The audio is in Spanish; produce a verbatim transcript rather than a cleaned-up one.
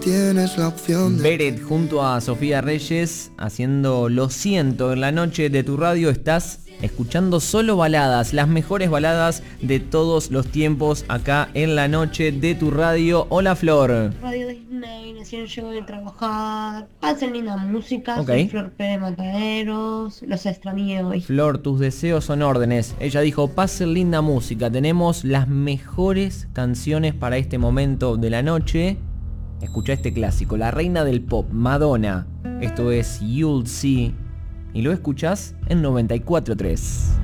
tienes la opción de... Beret junto a Sofía Reyes haciendo Lo Siento. En la noche de tu radio estás escuchando solo baladas, las mejores baladas de todos los tiempos acá en la noche de tu radio. Hola Flor. Radio Disney, Nación Yo de trabajar, hacen linda música, Ok. soy Flor Pérez Mataderos, los extrañé hoy. Flor, tus deseos son órdenes. Ella dijo, pasen linda música, tenemos las mejores canciones para este momento de la noche. Escucha este clásico, la reina del pop, Madonna. Esto es You'll See y lo escuchás en noventa y cuatro punto tres.